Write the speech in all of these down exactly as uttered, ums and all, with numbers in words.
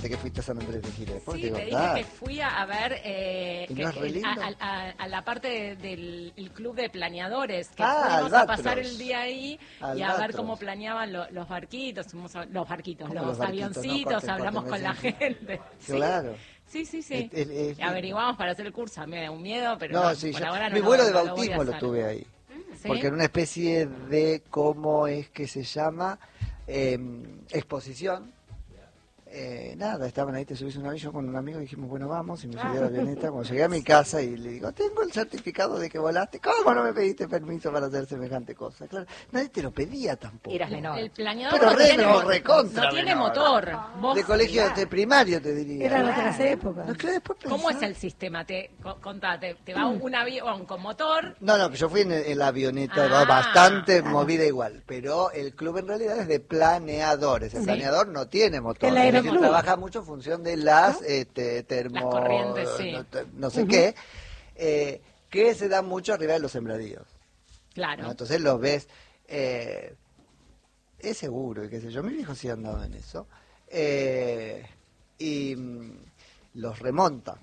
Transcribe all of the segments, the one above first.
contaste que fuiste a San Andrés de Giles. Sí, te dije que fui a ver eh, que, no es re lindo? a, a, a la parte de, del el club de planeadores, que ah, fuimos Albatros. a pasar el día ahí Albatros. y a ver cómo planeaban lo, los barquitos, a, los barquitos, los, los barquitos, avioncitos, no, corten, hablamos corten, con la sí. gente. Claro. Sí, sí, sí. El, el, el, averiguamos para hacer el curso, a mí me da un miedo, pero no, no, sí, por yo, ahora no mi lo, vuelo de no lo bautismo voy lo, a tuve ahí. ¿Sí? Porque era una especie de, ¿cómo es que se llama? Eh, exposición. Eh, nada, estaban ahí, te subís un avión con un amigo y dijimos, bueno, vamos, y me subí a la avioneta. Cuando llegué a mi casa y le digo, tengo el certificado de que volaste. ¿Cómo no me pediste permiso para hacer semejante cosa? Claro, nadie te lo pedía tampoco. Eras menor. El planeador Pero no, re, tiene, no, motor, recontra no tiene menor. motor. Vos, De colegio claro. de primario, te diría. Era de otras épocas. No, claro, después ¿Cómo es pensá. el sistema? Te, co- contate, ¿te va un, un avión con motor? No, no, que yo fui en, en la avioneta, Ah, bastante claro. movida igual, pero el club en realidad es de planeadores. El Sí. planeador no tiene motor. El El que aeroclub. trabaja mucho en función de las este, termo... Las corrientes, sí. No, te- no sé qué, eh, que se dan mucho arriba de los sembradíos. Claro. ¿no? Entonces los ves, eh, es seguro, y qué sé yo, mis hijos sí han andado en eso, eh, y mm, los remonta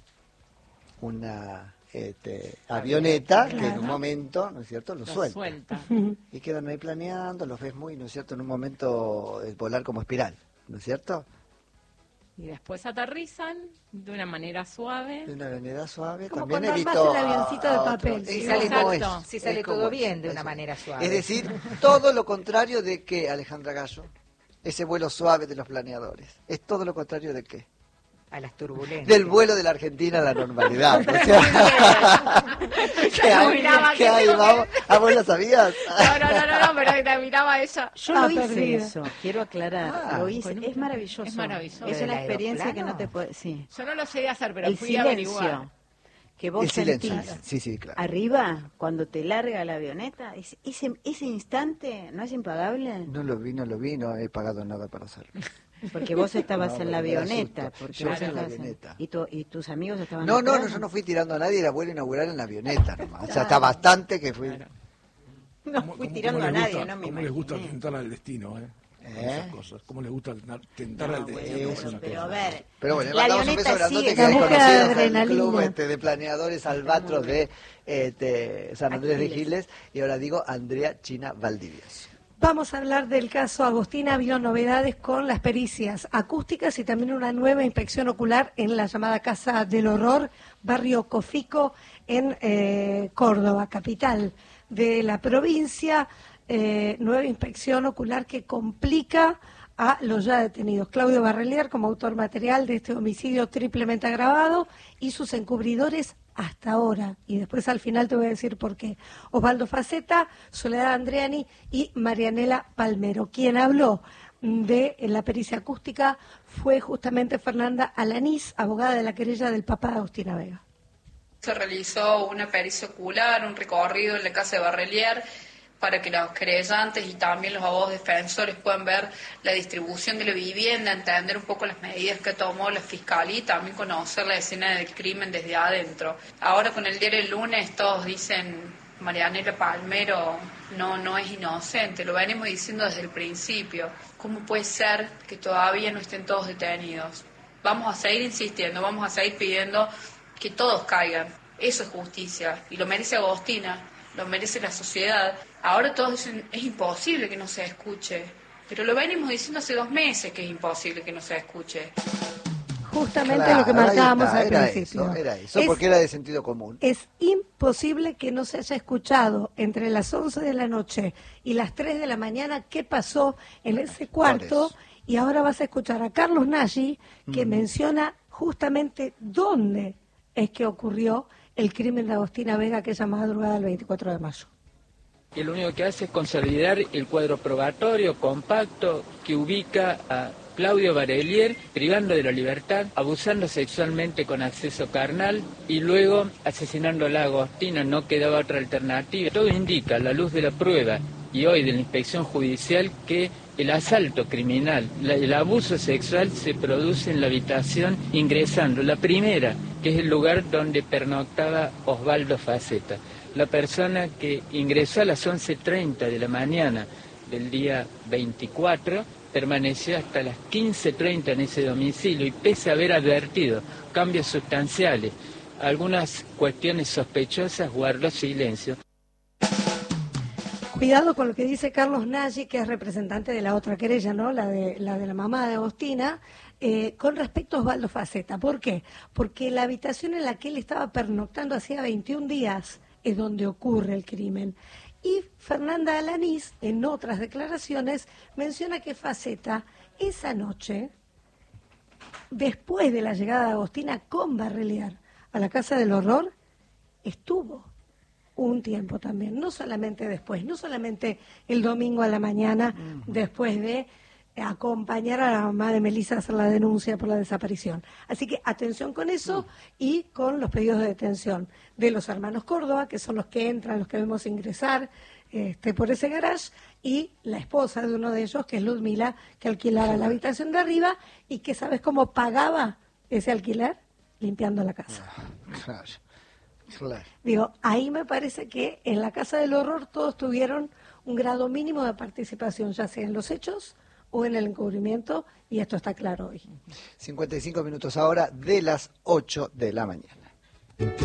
una este, avioneta que en un Claro. momento, ¿no es cierto?, los Lo suelta. suelta. Y quedan ahí planeando, los ves muy, ¿no es cierto?, en un momento eh, volar como espiral, ¿no es cierto? Y después aterrizan de una manera suave. De una avenida suave. Como También he cuando visto armás el avioncito de a papel. otros. Sí, Es sale como exacto. es, Si sale es como todo es, bien de es una eso. manera suave. Es decir, todo lo contrario de que Alejandra Gallo, ese vuelo suave de los planeadores. Es todo lo contrario de qué. A las turbulencias. Del vuelo de la Argentina a la normalidad. O sea, ¿qué hay? Miraba, ¿Qué ¿qué hay? tengo que- Vamos. ¿Ah, vos lo sabías? No, no, no, no, no, pero te miraba ella. Yo Ah, lo hice perdida. eso, quiero aclarar, Ah, lo hice, bueno. es maravilloso. Es maravilloso. Es ¿Del una experiencia que aeroplano? no te puede, sí. Yo no lo llegué a hacer, pero El fui a averiguar. silencio que vos El silencio. sentís Sí, sí, claro. arriba, cuando te larga la avioneta, es- ese, ese instante no es impagable, No lo vi, no lo vi, no he pagado nada para hacerlo. porque vos estabas No, en la me da avioneta, susto. porque Yo vos en la estabas en- avioneta. y, tu- y tus amigos estaban No, no, atrás. no, yo no fui tirando a nadie, era vuelo inaugural en la avioneta nomás. O sea, está bastante que fui. No ¿Cómo- fui cómo- tirando cómo a les nadie, gusta- no me ¿Cómo les gusta imaginé. tentar al destino, eh? Con ¿Eh? esas cosas. ¿Cómo les gusta tentar No, al bueno, destino? con eso esas pero a cosas? ver, Pero bueno, le la mandamos un avioneta beso grandote sigue que es con conocido búsqueda de el club adrenalina. este, de planeadores albatros de este, San Andrés de Giles. Y ahora digo Andrea China Valdivieso. Vamos a hablar del caso Agostina. Vio novedades con las pericias acústicas y también una nueva inspección ocular en la llamada Casa del Horror, barrio Cofico, en eh, Córdoba, capital de la provincia. Eh, nueva inspección ocular que complica a los ya detenidos. Claudio Barrelier como autor material de este homicidio triplemente agravado y sus encubridores hasta ahora. Y después al final te voy a decir por qué. Osvaldo Faceta, Soledad Andreani y Marianela Palmero. Quien habló de la pericia acústica fue justamente Fernanda Alanís, abogada de la querella del papá de Agostina Vega. Se realizó una pericia ocular, un recorrido en la casa de Barrelier para que los querellantes y también los abogados defensores puedan ver la distribución de la vivienda, entender un poco las medidas que tomó la Fiscalía y también conocer la escena del crimen desde adentro. Ahora con el diario El Lunes todos dicen Marianela Palmero no, no es inocente, lo venimos diciendo desde el principio. ¿Cómo puede ser que todavía no estén todos detenidos? Vamos a seguir insistiendo, vamos a seguir pidiendo que todos caigan. Eso es justicia y lo merece Agostina, lo merece la sociedad. Ahora todos dicen, es imposible que no se escuche, pero lo venimos diciendo hace dos meses que es imposible que no se escuche. Justamente Claro, lo que ahí marcábamos está, al era principio. Eso, era eso, Es- porque era de sentido común. Es imposible que no se haya escuchado entre las once de la noche y las tres de la mañana qué pasó en ese cuarto. eso. Y ahora vas a escuchar a Carlos Nagy, que Mm. menciona justamente dónde es que ocurrió el crimen de Agostina Vega aquella madrugada del veinticuatro de mayo. Y lo único que hace es consolidar el cuadro probatorio compacto que ubica a Claudio Barrelier privando de la libertad, abusando sexualmente con acceso carnal y luego asesinándola a Agostina. No quedaba otra alternativa. Todo indica, a la luz de la prueba y hoy de la inspección judicial, que el asalto criminal, la- el abuso sexual se produce en la habitación ingresando. La primera, que es el lugar donde pernoctaba Osvaldo Faceta. La persona que ingresó a las once treinta de la mañana del día veinticuatro permaneció hasta las quince treinta en ese domicilio y pese a haber advertido cambios sustanciales, algunas cuestiones sospechosas, guardó silencio. Cuidado con lo que dice Carlos Nagy, que es representante de la otra querella, ¿no? La de la, de la mamá de Agostina, eh, con respecto a Osvaldo Faceta. ¿Por qué? Porque la habitación en la que él estaba pernoctando hacía veintiún días es donde ocurre el crimen. Y Fernanda Alanís, en otras declaraciones, menciona que Faceta esa noche, después de la llegada de Agostina con Barrelier a la Casa del Horror, estuvo un tiempo también, no solamente después, no solamente el domingo a la mañana, uh-huh. después de acompañar a la mamá de Melissa a hacer la denuncia por la desaparición. Así que atención con eso uh-huh. y con los pedidos de detención de los hermanos Córdoba, que son los que entran, los que vemos ingresar este, por ese garage, y la esposa de uno de ellos, que es Ludmila, que alquilaba la habitación de arriba y que, ¿sabes cómo pagaba ese alquiler? Limpiando la casa. Claro. Claro. Digo, ahí me parece que en la Casa del Horror todos tuvieron un grado mínimo de participación, ya sea en los hechos o en el encubrimiento, y esto está claro hoy. cincuenta y cinco minutos ahora de las ocho de la mañana.